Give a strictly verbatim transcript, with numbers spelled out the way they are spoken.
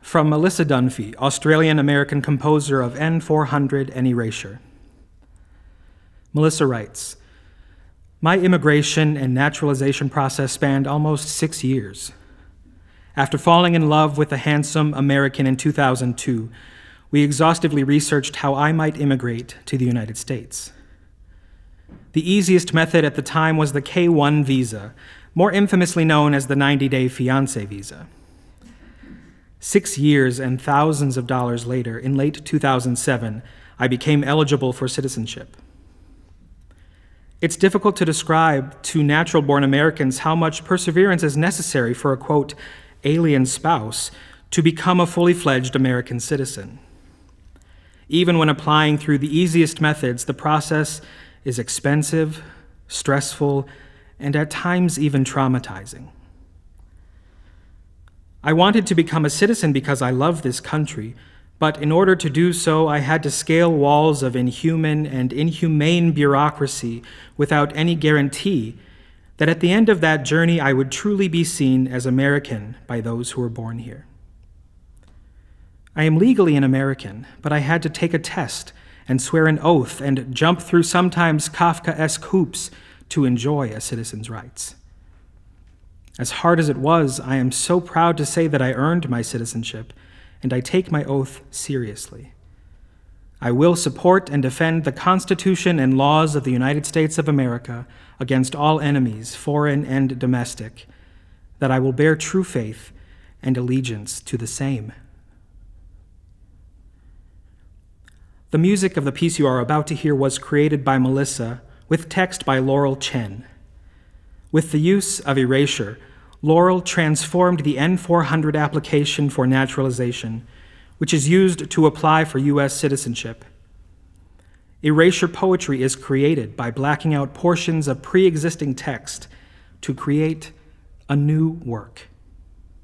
From Melissa Dunphy, Australian-American composer of N four hundred and Erasure. Melissa writes, "My immigration and naturalization process spanned almost six years. After falling in love with a handsome American in two thousand two, we exhaustively researched how I might immigrate to the United States. The easiest method at the time was the K one visa, more infamously known as the ninety-day fiancé visa. Six years and thousands of dollars later, in late two thousand seven, I became eligible for citizenship. It's difficult to describe to natural-born Americans how much perseverance is necessary for a, quote, alien spouse to become a fully fledged American citizen. Even when applying through the easiest methods, the process is expensive, stressful, and at times even traumatizing. I wanted to become a citizen because I love this country, but in order to do so, I had to scale walls of inhuman and inhumane bureaucracy without any guarantee that at the end of that journey, I would truly be seen as American by those who were born here. I am legally an American, but I had to take a test and swear an oath and jump through sometimes Kafkaesque hoops to enjoy a citizen's rights. As hard as it was, I am so proud to say that I earned my citizenship, and I take my oath seriously. I will support and defend the Constitution and laws of the United States of America against all enemies, foreign and domestic, that I will bear true faith and allegiance to the same." The music of the piece you are about to hear was created by Melissa with text by Laurel Chen. With the use of Erasure, Laurel transformed the N four hundred application for naturalization, which is used to apply for U S citizenship. Erasure poetry is created by blacking out portions of pre-existing text to create a new work.